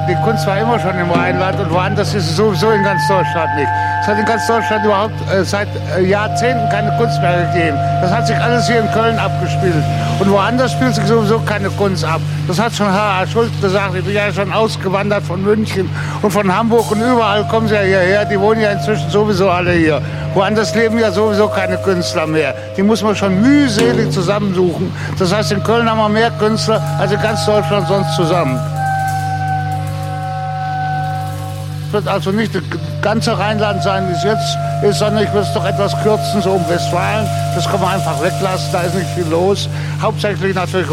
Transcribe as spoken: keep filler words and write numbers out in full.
die Kunst war immer schon im Rheinland und woanders ist es sowieso in ganz Deutschland nicht. Es hat in ganz Deutschland überhaupt äh, seit äh, Jahrzehnten keine Kunst mehr gegeben. Das hat sich alles hier in Köln abgespielt. Und woanders spielt sich sowieso keine Kunst ab. Das hat schon H A. Schulz gesagt. Ich bin ja schon ausgewandert von München und von Hamburg und überall kommen sie ja hierher. Die wohnen ja inzwischen sowieso alle hier. Woanders leben ja sowieso keine Künstler mehr. Die muss man schon mühselig zusammensuchen. Das heißt, in Köln haben wir mehr Künstler als in ganz Deutschland sonst zusammen. Es wird also nicht das ganze Rheinland sein, wie es jetzt ist, sondern ich will es doch etwas kürzen, so um Westfalen. Das kann man einfach weglassen, da ist nicht viel los. Hauptsächlich natürlich